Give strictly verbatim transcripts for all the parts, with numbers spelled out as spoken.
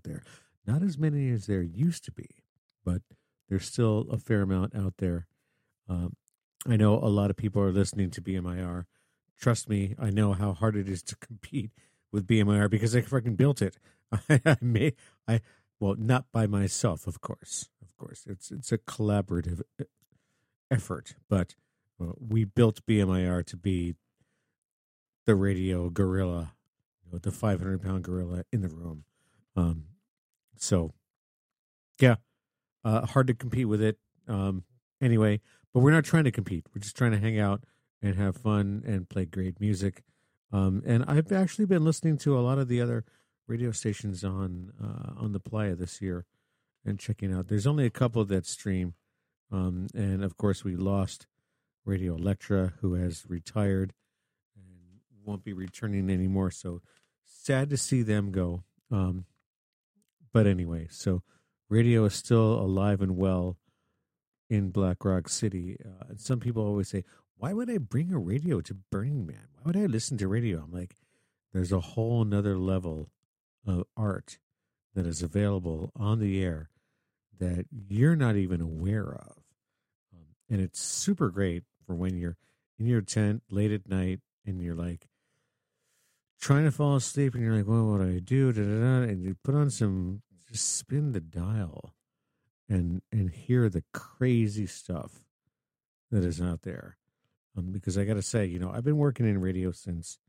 there. Not as many as there used to be, but there's still a fair amount out there. Um, I know a lot of people are listening to B M I R. Trust me, I know how hard it is to compete with B M I R because I freaking built it. I, I may, I well, not by myself, of course. Of course, it's it's a collaborative effort, but uh, we built B M I R to be the radio gorilla, you know, the five hundred pound gorilla in the room. Um, so, yeah, uh, hard to compete with it. Um, anyway, but we're not trying to compete. We're just trying to hang out and have fun and play great music. Um, and I've actually been listening to a lot of the other radio stations on uh, on the playa this year and checking out. There's only a couple that stream. Um, and, of course, we lost Radio Electra, who has retired and won't be returning anymore. So sad to see them go. Um, but anyway, so radio is still alive and well in Black Rock City. Uh, and some people always say, why would I bring a radio to Burning Man? Why would I listen to radio? I'm like, there's a whole nother level of art that is available on the air that you're not even aware of. Um, and it's super great for when you're in your tent late at night and you're like trying to fall asleep and you're like, well, what do I do? Da, da, da. And you put on some, just spin the dial and, and hear the crazy stuff that is out there. Um, because I got to say, you know, I've been working in radio since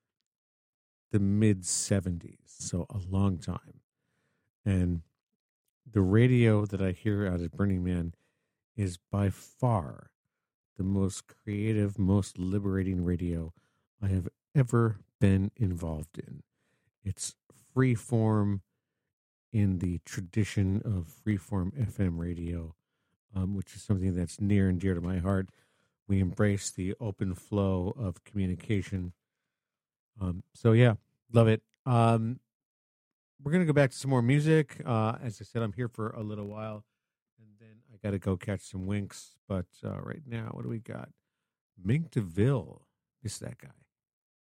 the mid seventies, so a long time. And the radio that I hear out at Burning Man is by far the most creative, most liberating radio I have ever been involved in. It's freeform in the tradition of freeform F M radio, um, which is something that's near and dear to my heart. We embrace the open flow of communication. Um, so, yeah, love it. Um, we're going to go back to some more music. Uh, as I said, I'm here for a little while, and then I got to go catch some winks. But uh, right now, what do we got? Mink DeVille. This is that guy.